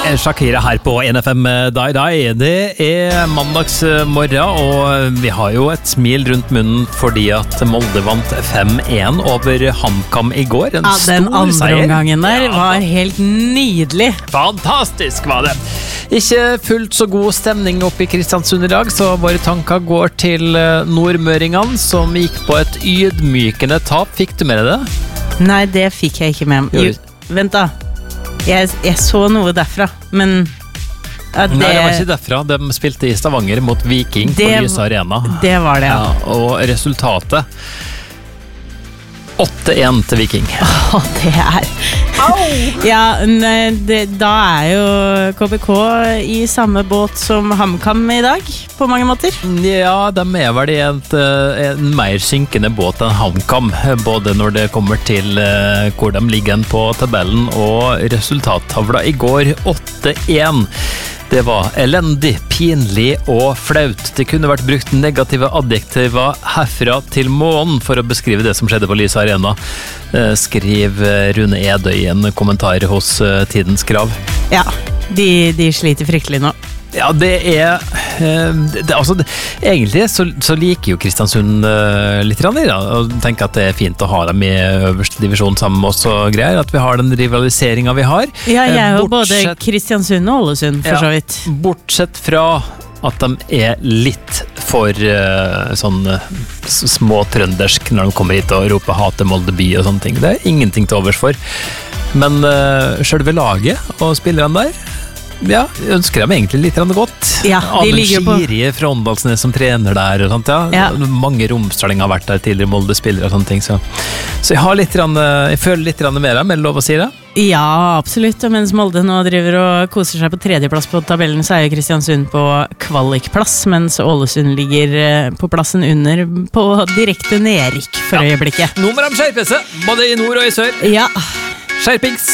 Shakira her på NFM Dai Dai. Det mandagsmorgen, og vi har jo et smil rundt munnen fordi at Molde vant 5-1 over HamKam i går. En stor den andre seier. omgangen der var helt nydelig. Fantastisk var det. Ikke fullt så god stemning oppe i Kristiansund i dag, så våre tanker går til nordmøringene som gikk på et ydmykende tap. Fikk du med deg det? Nei, det fikk jeg ikke med. Vent da. Jeg så noe derfra, men Nei, det var ikke derfra. De spilte i Stavanger mot Viking på Lyse Arena. Det var det, ja. Og resultatet 8-1 til Viking. Det Ja, da jo KBK i samme båt som HamKam i dag, på mange måter. Ja, de vel i en mer synkende båt enn HamKam, både når det kommer til hvor de ligger på tabellen, og resultattavla i går 8-1. Det var elendig, pinlig og flaut. Det kunne vært brukt negative adjektiver herfra til månen for å beskrive det som skjedde på Lyse Arena, skriv Rune Edøy i en kommentar hos Tidens Krav. Ja, de sliter fryktelig nå. Ja, egentlig så liker jo Kristiansund litt rann i det, og tenker at det fint å ha dem i øverste divisjon sammen med oss og greier, at vi har den rivaliseringen vi har. Ja, jeg er jo både Kristiansund og Ålesund, for så vidt. Bortsett fra at de litt for sånn små trøndersk når de kommer hit og roper hate Molde by og sånne ting. Det ingenting til overs for. Men selve laget og spillerne der, ja, ønsker dem egentlig litt godt. Ja, de ligger på Skiri fra Åndalsnes som trener der og sånt, ja. Mange Romsdaling har vært der tidligere, Molde-spillere og sånne ting, så jeg føler litt mer av, men lov å si det? Ja, absolutt, og mens Molde nå driver og koser seg på tredjeplass på tabellen, så jo Kristiansund på kvalikplass, mens Ålesund ligger på plassen under på direkte nedrykk for øyeblikket. Nå må de skjerpe seg, både i nord og i sør. Ja. Skjerpings!